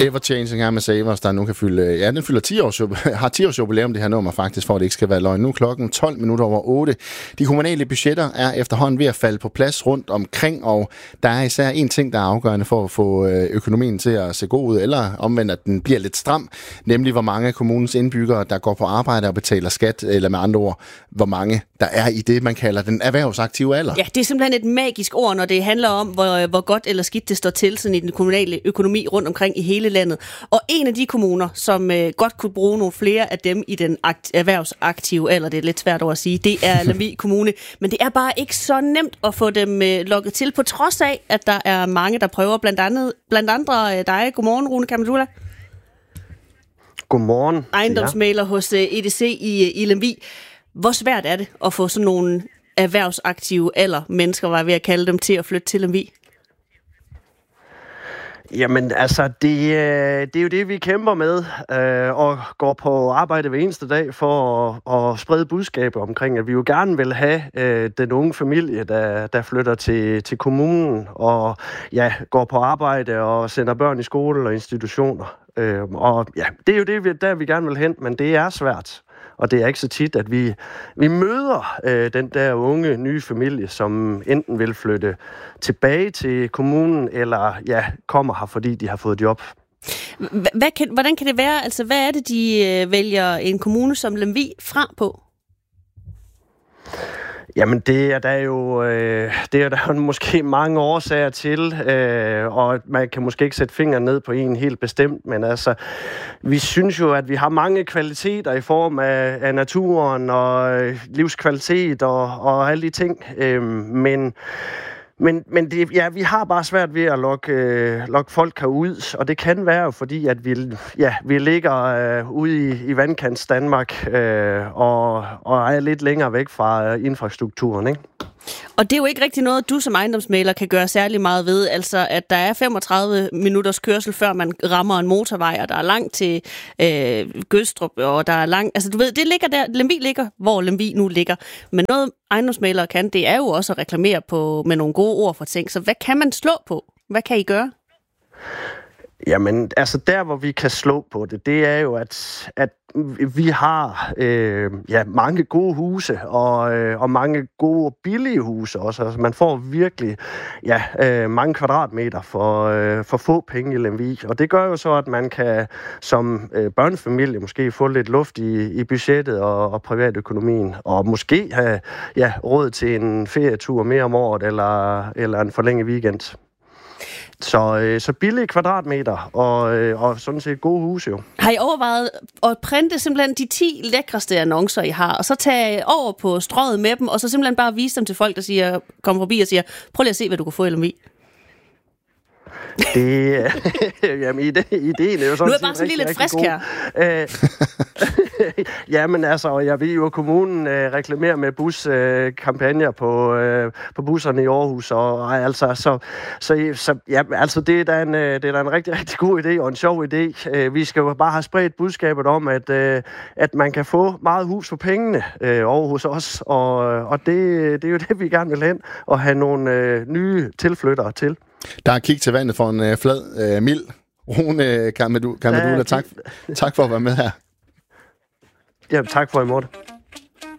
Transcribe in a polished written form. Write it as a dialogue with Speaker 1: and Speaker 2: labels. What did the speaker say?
Speaker 1: Ever Changing Her med Savers, der nu kan fylde, den fylder 10 års, har 10 års jubilæum, det her nummer faktisk, for at det ikke skal være løgn. Nu er klokken 12 minutter over 8. De kommunale budgetter er efterhånden ved at falde på plads rundt omkring, og der er især en ting, der er afgørende for at få økonomien til at se god ud, eller omvendt, at den bliver lidt stram, nemlig hvor mange af kommunens indbyggere, der går på arbejde og betaler skat, eller med andre ord, hvor mange der er i det, man kalder den erhvervsaktive alder.
Speaker 2: Ja, det er simpelthen et magisk ord, når det handler om, hvor godt eller skidt det står til sådan i den kommunale økonomi rundt omkring i hele landet. Og en af de kommuner, som godt kunne bruge nogle flere af dem i den erhvervsaktive alder, det er lidt svært over at sige, det er Lemvig Kommune. Men det er bare ikke så nemt at få dem lukket til, på trods af, at der er mange, der prøver, blandt andre dig. Godmorgen, Rune Kamadula.
Speaker 3: Godmorgen.
Speaker 2: Ejendomsmægler hos EDC i Lemvig. Hvor svært er det at få sådan nogle erhvervsaktive mennesker, var jeg ved at kalde dem, til at flytte til Lemvig?
Speaker 3: Jamen, altså, det er jo det, vi kæmper med, og går på arbejde hver eneste dag for at sprede budskabet omkring, at vi jo gerne vil have den unge familie, der flytter til kommunen, og ja, går på arbejde og sender børn i skole og institutioner. Og ja, det er jo det, der vi gerne vil hen, men det er svært. Og det er ikke så tit, at vi møder den der unge, nye familie, som enten vil flytte tilbage til kommunen, eller ja, kommer her, fordi de har fået job.
Speaker 2: Hvordan kan det være? Altså, hvad er det, de vælger en kommune som Lemvig fra på?
Speaker 3: Jamen, det er der måske mange årsager til, og man kan måske ikke sætte fingeren ned på en helt bestemt, men altså, vi synes jo, at vi har mange kvaliteter i form af naturen og livskvalitet og alle de ting, men det, ja, vi har bare svært ved at lokke folk herud, og det kan være fordi, at vi ligger ude i vandkants Danmark og er lidt længere væk fra infrastrukturen, ikke?
Speaker 2: Og det er jo ikke rigtig noget, du som ejendomsmægler kan gøre særlig meget ved. Altså, at der er 35 minutters kørsel, før man rammer en motorvej, og der er langt til Gødstrup, og der er langt... Altså, du ved, det ligger der. Lemvig ligger, hvor Lemvig nu ligger. Men noget ejendomsmæglere kan, det er jo også at reklamere med nogle gode ord for ting. Så hvad kan man slå på? Hvad kan I gøre?
Speaker 3: Jamen, altså der, hvor vi kan slå på det er jo, at vi har mange gode huse, og mange gode billige huse også. Altså, man får virkelig mange kvadratmeter for få penge i Lemvig. Og det gør jo så, at man kan som børnefamilie måske få lidt luft i budgettet og privatøkonomien, og måske have råd til en ferietur mere om året, eller en forlænget weekend. Så billige kvadratmeter og sådan set gode huse jo.
Speaker 2: Har I overvejet at printe simpelthen de 10 lækreste annoncer, I har, og så tage over på strøget med dem, og så simpelthen bare vise dem til folk, der kommer forbi og siger, prøv lige at se, hvad du kan få i Lemvig?
Speaker 3: Jamen, ideen er jo sådan...
Speaker 2: Nu er jeg bare sådan lige lidt frisk her.
Speaker 3: Jamen altså, jeg ved jo, at kommunen reklamerer med buskampagner på busserne i Aarhus, og altså, så det er da en rigtig, rigtig god idé og en sjov idé. Vi skal jo bare have spredt budskabet om, at man kan få meget hus for pengene over hos os, og det er jo det, vi gerne vil hen, og have nogle nye tilflyttere til.
Speaker 1: Der er kig til vandet for en flad mild. Rune Kamadula, tak for at være med her.
Speaker 3: Ja, tak for i morgen.